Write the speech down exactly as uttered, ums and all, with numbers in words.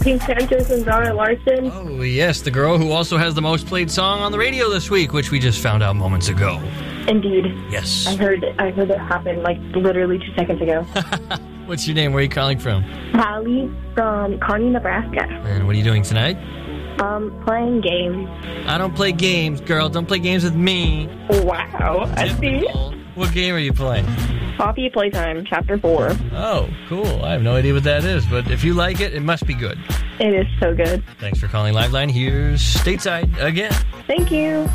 Pink Panthers and Zara Larson. Oh, yes, the girl who also has the most played song on the radio this week, which we just found out moments ago. Indeed. Yes. I heard I heard it happen like literally two seconds ago. What's your name? Where are you calling from? Hallie from Kearney, Nebraska. And what are you doing tonight? Um, playing games. I don't play games, girl. Don't play games with me. Wow, I see. What game are you playing? Poppy Playtime, Chapter four. Oh, cool. I have no idea what that is, but if you like it, it must be good. It is so good. Thanks for calling Liveline. Here's Stateside again. Thank you.